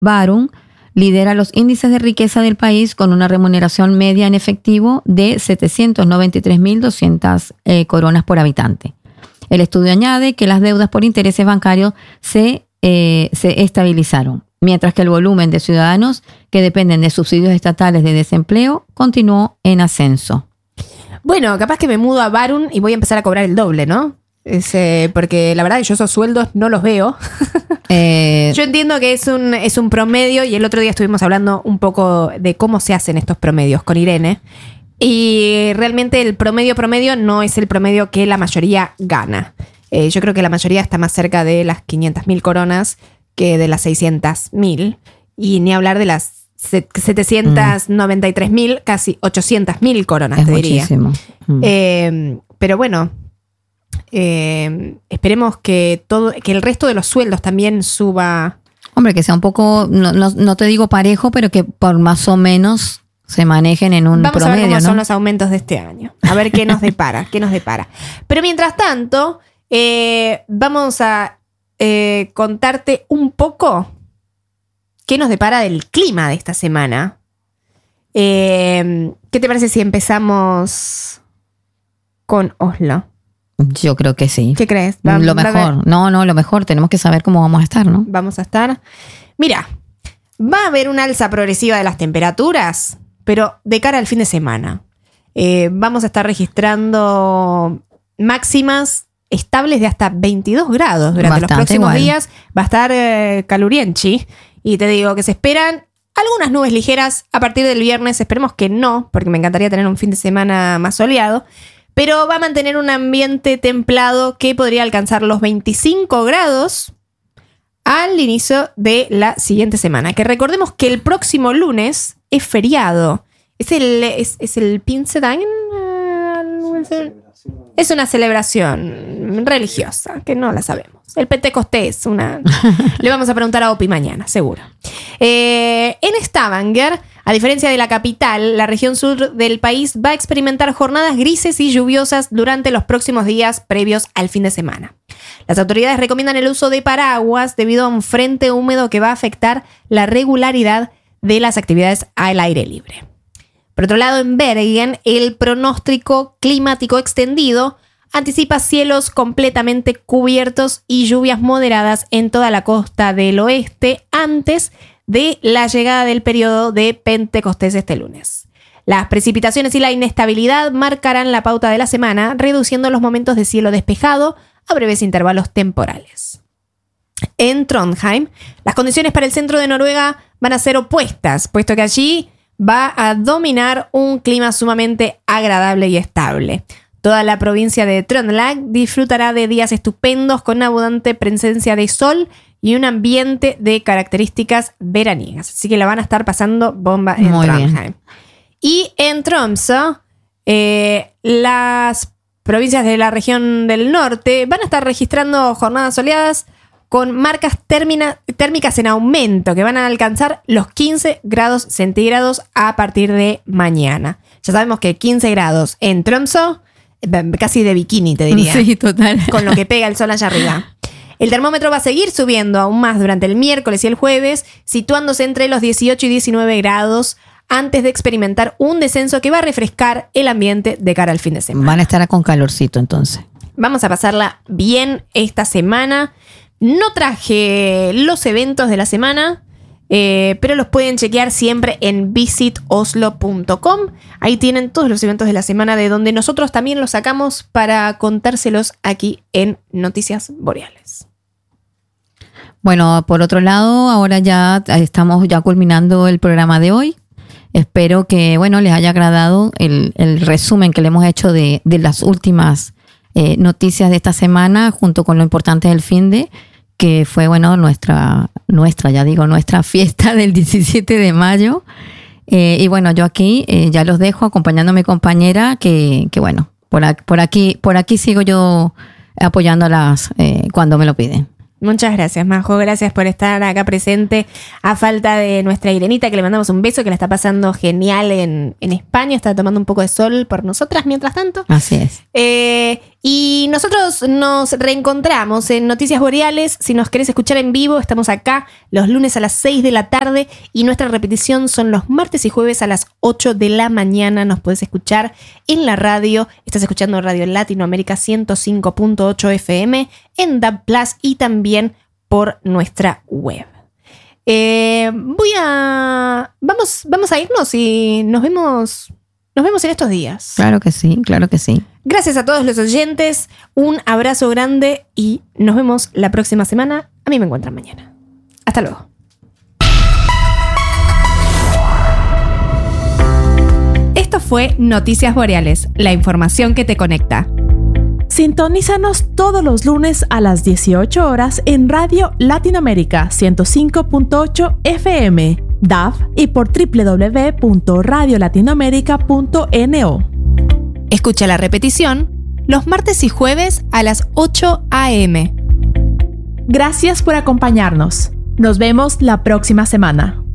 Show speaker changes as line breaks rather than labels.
Barun lidera los índices de riqueza del país con una remuneración media en efectivo de 793.200 coronas por habitante. El estudio añade que las deudas por intereses bancarios se estabilizaron, mientras que el volumen de ciudadanos que dependen de subsidios estatales de desempleo continuó en ascenso.
Bueno, capaz que me mudo a Barun y voy a empezar a cobrar el doble, ¿no? Porque la verdad que yo esos sueldos no los veo. Yo entiendo que es un promedio, y el otro día estuvimos hablando un poco de cómo se hacen estos promedios con Irene. Y realmente el promedio no es el promedio que la mayoría gana. Yo creo que la mayoría está más cerca de las 500.000 coronas que de las 600.000. Y ni hablar de las 793.000, casi 800.000 coronas,
es
te diría.
Muchísimo.
Pero bueno, esperemos que el resto de los sueldos también suba.
Hombre, que sea un poco, no te digo parejo, pero que por más o menos se manejen en un
Vamos
promedio,
a ver cómo
¿no?
son los aumentos de este año. A ver qué nos depara, Pero mientras tanto, vamos a contarte un poco qué nos depara del clima de esta semana. ¿Qué te parece si empezamos con Oslo?
Yo creo que sí.
¿Qué crees?
Lo mejor. Lo mejor. Tenemos que saber cómo vamos a estar, ¿no?
Vamos a estar. Mira, va a haber una alza progresiva de las temperaturas, pero de cara al fin de semana. Vamos a estar registrando máximas estables de hasta 22 grados durante los próximos días. Va a estar calurienchi. Y te digo que se esperan algunas nubes ligeras a partir del viernes. Esperemos que no, porque me encantaría tener un fin de semana más soleado. Pero va a mantener un ambiente templado que podría alcanzar los 25 grados al inicio de la siguiente semana. Que recordemos que el próximo lunes es feriado. Es el Pinsedagen. Es una celebración religiosa, que no la sabemos. El Pentecostés, le vamos a preguntar a Opi mañana, seguro. En Stavanger, a diferencia de la capital, la región sur del país va a experimentar jornadas grises y lluviosas durante los próximos días previos al fin de semana. Las autoridades recomiendan el uso de paraguas debido a un frente húmedo que va a afectar la regularidad de las actividades al aire libre. Por otro lado, en Bergen, el pronóstico climático extendido anticipa cielos completamente cubiertos y lluvias moderadas en toda la costa del oeste antes de la llegada del periodo de Pentecostés este lunes. Las precipitaciones y la inestabilidad marcarán la pauta de la semana, reduciendo los momentos de cielo despejado a breves intervalos temporales. En Trondheim, las condiciones para el centro de Noruega van a ser opuestas, puesto que allí va a dominar un clima sumamente agradable y estable. Toda la provincia de Trøndelag disfrutará de días estupendos con abundante presencia de sol y un ambiente de características veraniegas. Así que la van a estar pasando bomba en Trondheim. Y en Tromsø, las provincias de la región del norte van a estar registrando jornadas soleadas con marcas térmicas en aumento que van a alcanzar los 15 grados centígrados a partir de mañana. Ya sabemos que 15 grados en Tromsø, casi de bikini te diría.
Sí, total.
Con lo que pega el sol allá arriba. El termómetro va a seguir subiendo aún más durante el miércoles y el jueves, situándose entre los 18 y 19 grados antes de experimentar un descenso que va a refrescar el ambiente de cara al fin de semana.
Van a estar con calorcito entonces.
Vamos a pasarla bien esta semana. No traje los eventos de la semana, pero los pueden chequear siempre en visitoslo.com. Ahí tienen todos los eventos de la semana, de donde nosotros también los sacamos para contárselos aquí en Noticias Boreales.
Bueno, por otro lado, ahora ya estamos culminando el programa de hoy. Espero que les haya agradado el resumen que le hemos hecho de las últimas noticias de esta semana, junto con lo importante del finde, que fue nuestra fiesta del 17 de mayo. Y yo aquí ya los dejo acompañando a mi compañera, que por aquí sigo yo apoyándolas cuando me lo piden.
Muchas gracias, Majo. Gracias por estar acá presente a falta de nuestra Irenita, que le mandamos un beso, que la está pasando genial en España. Está tomando un poco de sol por nosotras mientras tanto.
Así es.
Y nosotros nos reencontramos en Noticias Boreales. Si nos querés escuchar en vivo, estamos acá los lunes a las 6 de la tarde y nuestra repetición son los martes y jueves a las 8 de la mañana. Nos podés escuchar en la radio. Estás escuchando Radio Latinoamérica 105.8 FM en DAB Plus y también por nuestra web. Vamos a irnos y nos vemos en estos días.
Claro que sí, claro que sí.
Gracias a todos los oyentes, un abrazo grande y nos vemos la próxima semana. A mí me encuentran mañana. Hasta luego. Esto fue Noticias Boreales, la información que te conecta.
Sintonízanos todos los lunes a las 18 horas en Radio Latinoamérica 105.8 FM, DAF y por www.radiolatinoamerica.no.
Escucha la repetición los martes y jueves a las 8 a.m.
Gracias por acompañarnos. Nos vemos la próxima semana.